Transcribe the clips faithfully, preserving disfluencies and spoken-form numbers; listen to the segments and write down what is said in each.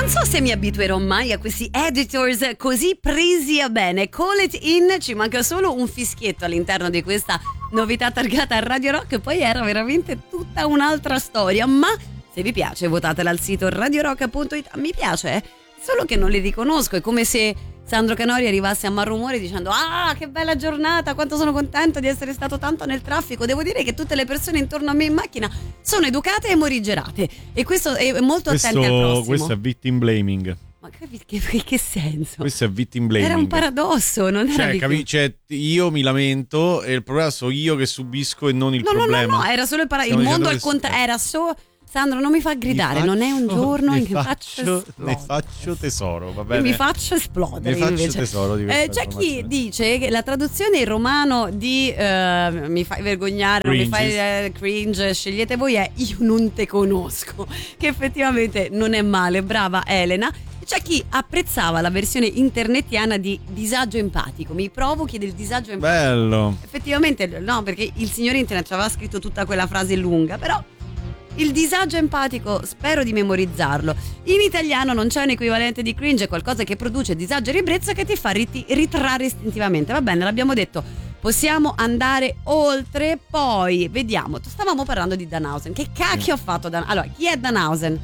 Non so se mi abituerò mai a questi editors così presi a bene. Call it in, ci manca solo un fischietto all'interno di questa novità targata a Radio Rock, poi era veramente tutta un'altra storia. Ma se vi piace votatela al sito radiorock punto it. Mi piace, eh? Solo che non li riconosco, è come se Sandro Canori arrivasse a malumore dicendo: ah, che bella giornata, quanto sono contento di essere stato tanto nel traffico. Devo dire che tutte le persone intorno a me in macchina sono educate e morigerate, e questo è molto questo, attenti al prossimo. Questo è victim blaming. Ma che, che, che senso? Questo è victim blaming. Era un paradosso, non era cioè, victim... capi- cioè, io mi lamento e il problema sono io che subisco e non il no, problema. No, no, no, era solo il paradosso. Il mondo al contrario, era solo... Sandro, non mi fa gridare, faccio, non è un giorno in cui faccio, faccio ne faccio tesoro, va bene? Mi faccio esplodere. Ne faccio invece. tesoro di eh, C'è chi dice che la traduzione in romano di uh, mi fai vergognare, non mi fai uh, cringe, scegliete voi, è io non te conosco, che effettivamente non è male, brava Elena. C'è chi apprezzava la versione internetiana di disagio empatico. Mi provochi del disagio empatico. Bello. Effettivamente no, perché il signore internet ci aveva scritto tutta quella frase lunga, però il disagio empatico spero di memorizzarlo. In italiano non c'è un equivalente di cringe, è qualcosa che produce disagio e ribrezzo che ti fa rit- ritrarre istintivamente. Va bene, l'abbiamo detto, possiamo andare oltre. Poi vediamo, stavamo parlando di Danhausen. Che cacchio ha fatto Dan- Allora, chi è Danhausen?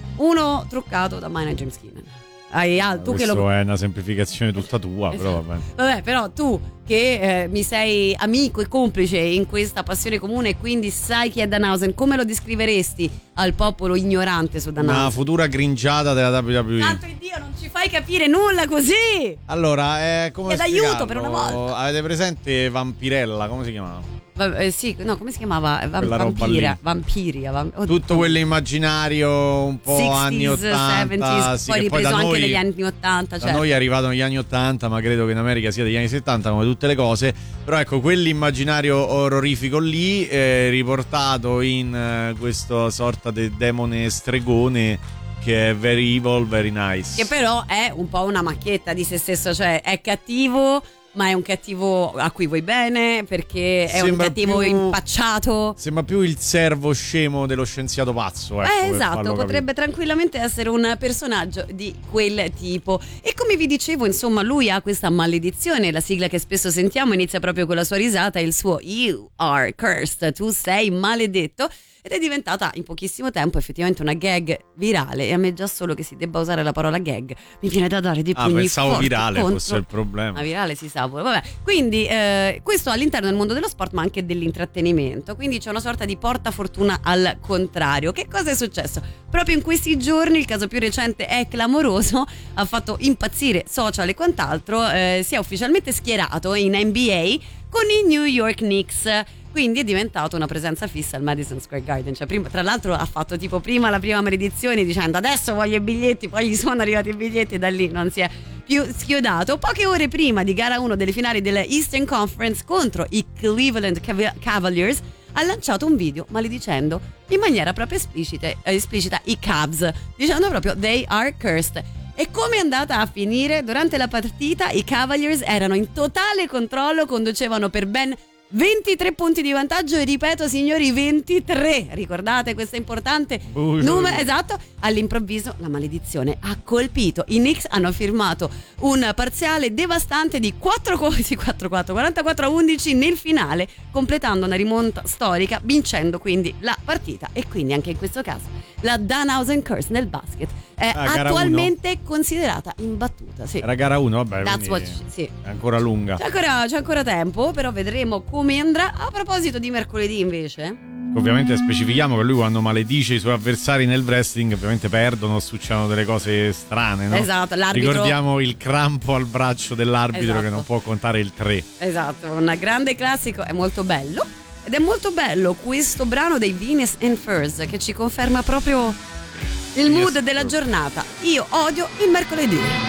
Uno truccato da Maynard James Keenan. Hai, ah, tu Questo che lo... è una semplificazione tutta tua, esatto. però vabbè. Vabbè, però tu che eh, mi sei amico e complice in questa passione comune e quindi sai chi è Danhausen, come lo descriveresti al popolo ignorante su Danhausen? Una futura gringiata della W W E. Santo Dio, non ci fai capire nulla così! Allora, è come Chied aiuto per una volta. Avete presente Vampirella? Come si chiamava? Eh, sì, no, come si chiamava? Va- Quella roba Vampira, lì. Vampiria, vam- oh, Tutto quell'immaginario un po' sessanta, anni ottanta, settanta, sì, poi che poi ripreso da anche noi, negli anni ottanta. da Certo. noi è arrivato negli anni ottanta, ma credo che in America sia degli anni settanta, come tutte le cose. Però ecco, quell'immaginario orrorifico lì, eh, riportato in eh, questa sorta di demone stregone che è very evil, very nice. Che però è un po' una macchietta di se stesso, cioè è cattivo, ma è un cattivo a cui vuoi bene, perché è Sembra un cattivo più, impacciato. Sembra più il servo scemo dello scienziato pazzo, ecco, Eh, per esatto, farlo potrebbe capire. tranquillamente essere un personaggio di quel tipo. E come vi dicevo, insomma, lui ha questa maledizione. La sigla che spesso sentiamo inizia proprio con la sua risata, il suo "You are cursed", tu sei maledetto. Ed è diventata in pochissimo tempo effettivamente una gag virale, e a me già solo che si debba usare la parola gag mi viene da dare di Ah, pugni pensavo forti virale contro. fosse il problema. Ma virale si sa pure. Vabbè, quindi eh, questo all'interno del mondo dello sport, ma anche dell'intrattenimento. Quindi c'è una sorta di portafortuna al contrario. Che cosa è successo? Proprio in questi giorni, il caso più recente è clamoroso, ha fatto impazzire social e quant'altro. Eh, si è ufficialmente schierato in N B A con i New York Knicks. Quindi è diventato una presenza fissa al Madison Square Garden. Cioè, prima, tra l'altro ha fatto tipo prima la prima maledizione dicendo adesso voglio i biglietti, poi gli sono arrivati i biglietti e da lì non si è più schiodato. Poche ore prima di gara uno delle finali della Eastern Conference contro i Cleveland Cavaliers ha lanciato un video maledicendo in maniera proprio esplicita, esplicita i Cavs, dicendo proprio they are cursed. E come è andata a finire? Durante la partita i Cavaliers erano in totale controllo, conducevano per ben ventitré punti di vantaggio, e ripeto signori, ventitré, ricordate questo importante numero, esatto. All'improvviso la maledizione ha colpito, i Knicks hanno firmato un parziale devastante di quattro quattro quarantaquattro a undici nel finale, completando una rimonta storica, vincendo quindi la partita. E quindi anche in questo caso la Danhausen curse nel basket è Ah, attualmente uno. considerata imbattuta, sì. Era gara uno, vabbè, That's what, quindi sì. è ancora lunga. C'è ancora, c'è ancora tempo, però vedremo come andrà. A proposito di mercoledì invece, Ovviamente specifichiamo che lui quando maledice i suoi avversari nel wrestling ovviamente perdono, succedono delle cose strane, no? Esatto, l'arbitro... Ricordiamo il crampo al braccio dell'arbitro, esatto. che non può contare il tre. Esatto, un grande classico, è molto bello. Ed è molto bello questo brano dei Venus and Furs, che ci conferma proprio il mood della giornata. Io odio il mercoledì.